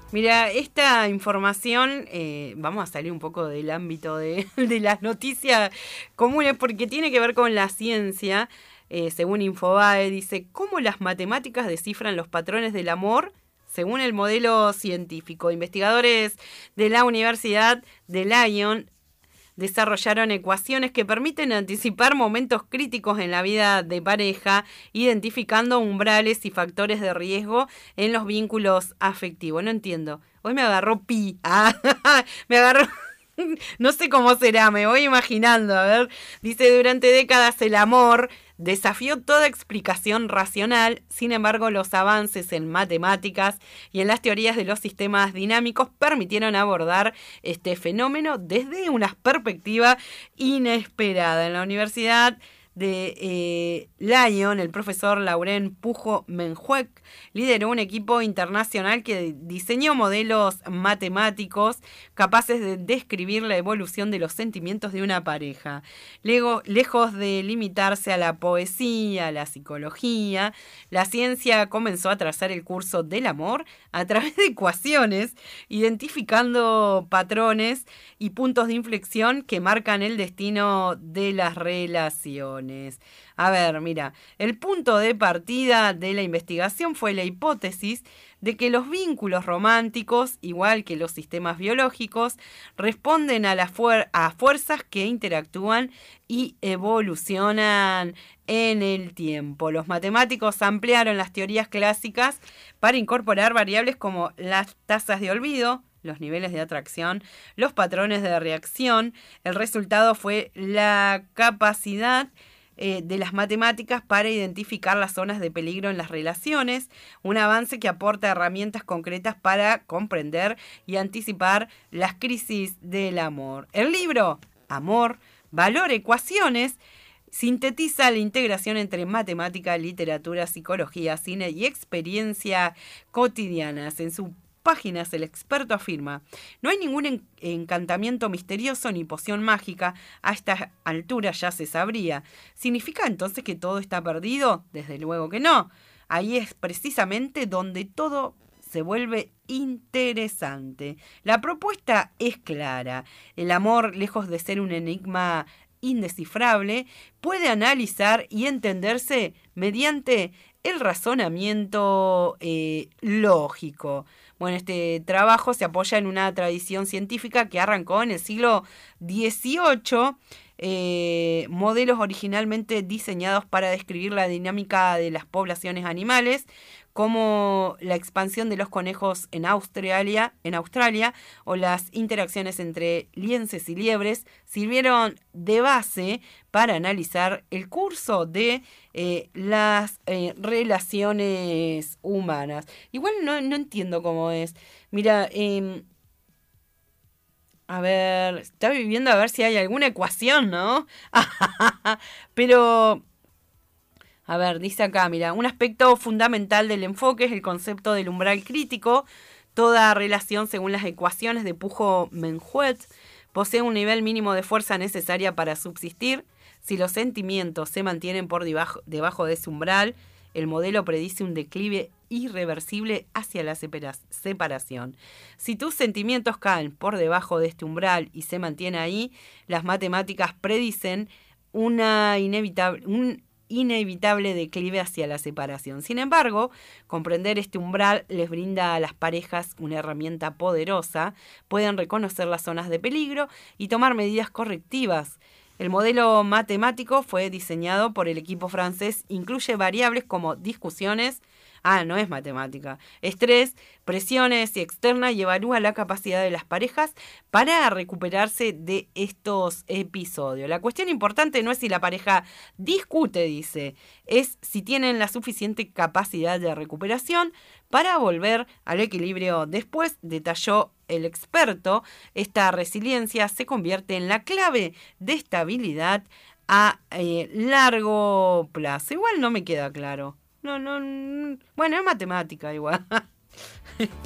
Mira, esta información, vamos a salir un poco del ámbito de las noticias comunes porque tiene que ver con la ciencia. Según Infobae, dice, ¿cómo las matemáticas descifran los patrones del amor? Según el modelo científico, investigadores de la Universidad de Lyon desarrollaron ecuaciones que permiten anticipar momentos críticos en la vida de pareja, identificando umbrales y factores de riesgo en los vínculos afectivos. No entiendo. Hoy me agarró pi. Me agarró... No sé cómo será, me voy imaginando. A ver, dice, durante décadas el amor desafió toda explicación racional. Sin embargo, los avances en matemáticas y en las teorías de los sistemas dinámicos permitieron abordar este fenómeno desde una perspectiva inesperada. En la Universidad de Lyon, el profesor Laurent Pujo-Menhuec lideró un equipo internacional que diseñó modelos matemáticos capaces de describir la evolución de los sentimientos de una pareja. Luego, lejos de limitarse a la poesía, a la psicología, la ciencia comenzó a trazar el curso del amor a través de ecuaciones, identificando patrones y puntos de inflexión que marcan el destino de las relaciones. A ver, mira, el punto de partida de la investigación fue la hipótesis de que los vínculos románticos, igual que los sistemas biológicos, responden a fuerzas que interactúan y evolucionan en el tiempo. Los matemáticos ampliaron las teorías clásicas para incorporar variables como las tasas de olvido, los niveles de atracción, los patrones de reacción. El resultado fue la capacidad de las matemáticas para identificar las zonas de peligro en las relaciones, un avance que aporta herramientas concretas para comprender y anticipar las crisis del amor. El libro Amor, Valor, Ecuaciones sintetiza la integración entre matemática, literatura, psicología, cine y experiencia cotidianas. En su páginas el experto afirma: no hay ningún encantamiento misterioso ni poción mágica, a esta altura ya se sabría. ¿Significa entonces que todo está perdido? Desde luego que no. Ahí es precisamente donde todo se vuelve interesante. La propuesta es clara. El amor, lejos de ser un enigma indescifrable, puede analizar y entenderse mediante el razonamiento lógico. Bueno, este trabajo se apoya en una tradición científica que arrancó en el siglo XVIII, modelos originalmente diseñados para describir la dinámica de las poblaciones animales, como la expansión de los conejos en Australia o las interacciones entre liences y liebres, sirvieron de base para analizar el curso de las relaciones humanas. Igual no entiendo cómo es. Mira, a ver, está viviendo a ver si hay alguna ecuación, ¿no? Pero... A ver, dice acá, mira, un aspecto fundamental del enfoque es el concepto del umbral crítico. Toda relación, según las ecuaciones de Pujo-Menhuec, posee un nivel mínimo de fuerza necesaria para subsistir. Si los sentimientos se mantienen por debajo de ese umbral, el modelo predice un declive irreversible hacia la separación. Si tus sentimientos caen por debajo de este umbral y se mantienen ahí, las matemáticas predicen un inevitable declive hacia la separación. Sin embargo, comprender este umbral les brinda a las parejas una herramienta poderosa. Pueden reconocer las zonas de peligro y tomar medidas correctivas. El modelo matemático fue diseñado por el equipo francés, incluye variables como discusiones, no es matemática, estrés, presiones externas y evalúa la capacidad de las parejas para recuperarse de estos episodios. La cuestión importante no es si la pareja discute, dice, es si tienen la suficiente capacidad de recuperación para volver al equilibrio después, detalló el experto. Esta resiliencia se convierte en la clave de estabilidad a largo plazo. Igual no me queda claro. No, bueno, es matemática igual.